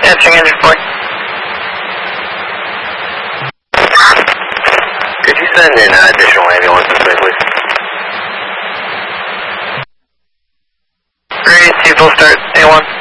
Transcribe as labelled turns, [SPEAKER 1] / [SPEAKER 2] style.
[SPEAKER 1] answering engine 4.
[SPEAKER 2] Could you send in additional ambulance this way, please?
[SPEAKER 1] Ready to full start, A1.